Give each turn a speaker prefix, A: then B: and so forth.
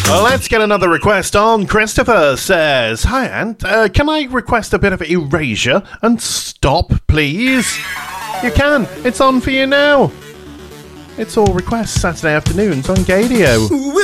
A: Well, let's get another request on. Christopher says, "Hi, Ant. Can I request a bit of Erasure and Stop, please?" You can. It's on for you now. It's all requests Saturday afternoons on Gadio.